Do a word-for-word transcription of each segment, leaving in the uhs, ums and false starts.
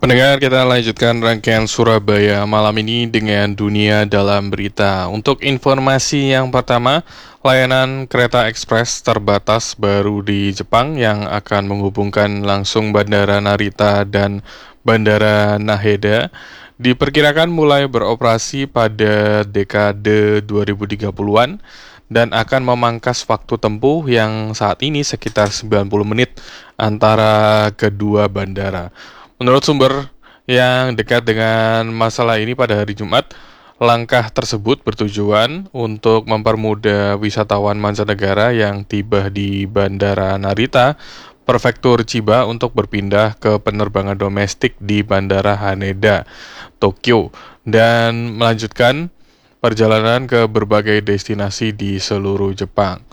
Pendengar, kita lanjutkan rangkaian Surabaya malam ini dengan dunia dalam berita. Untuk informasi yang pertama, layanan kereta ekspres terbatas baru di Jepang yang akan menghubungkan langsung Bandara Narita dan Bandara Haneda diperkirakan mulai beroperasi pada dekade dua ribu tiga puluhan dan akan memangkas waktu tempuh yang saat ini sekitar sembilan puluh menit antara kedua bandara. Menurut sumber yang dekat dengan masalah ini pada hari Jumat, langkah tersebut bertujuan untuk mempermudah wisatawan mancanegara yang tiba di Bandara Narita, Prefektur Chiba untuk berpindah ke penerbangan domestik di Bandara Haneda, Tokyo, dan melanjutkan perjalanan ke berbagai destinasi di seluruh Jepang.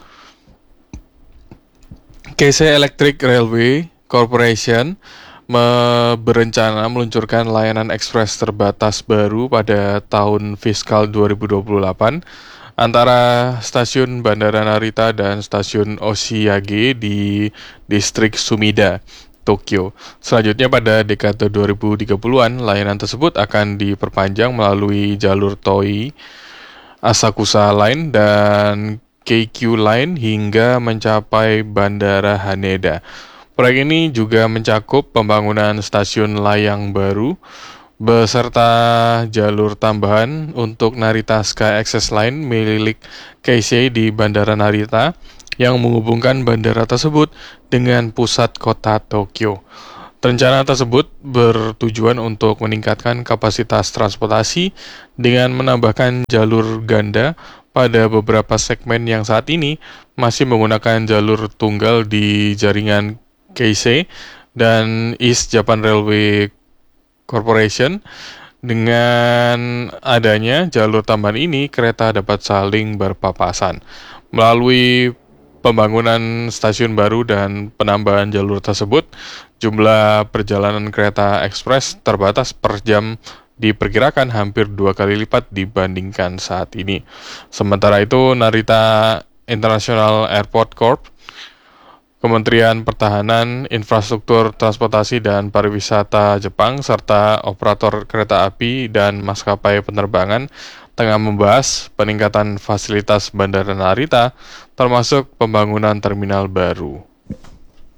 Keisei Electric Railway Corporation me- berencana meluncurkan layanan ekspres terbatas baru pada tahun fiskal dua ribu dua puluh delapan antara stasiun Bandara Narita dan stasiun Oshiage di distrik Sumida, Tokyo. Selanjutnya pada dekade dua ribu tiga puluhan, layanan tersebut akan diperpanjang melalui jalur Toei, Asakusa Line, dan Keikyu Line hingga mencapai Bandara Haneda. Proyek ini juga mencakup pembangunan stasiun layang baru beserta jalur tambahan untuk Narita Sky Access Line milik Keisei di Bandara Narita yang menghubungkan bandara tersebut dengan pusat kota Tokyo. Rencana tersebut bertujuan untuk meningkatkan kapasitas transportasi dengan menambahkan jalur ganda pada beberapa segmen yang saat ini masih menggunakan jalur tunggal di jaringan Keisei dan East Japan Railway Corporation. Dengan adanya jalur tambahan ini, kereta dapat saling berpapasan. Melalui pembangunan stasiun baru dan penambahan jalur tersebut, jumlah perjalanan kereta ekspres terbatas per jam diperkirakan hampir dua kali lipat dibandingkan saat ini. Sementara itu, Narita International Airport Corp, Kementerian Pertahanan, Infrastruktur Transportasi dan Pariwisata Jepang, serta operator kereta api dan maskapai penerbangan tengah membahas peningkatan fasilitas Bandara Narita, termasuk pembangunan terminal baru.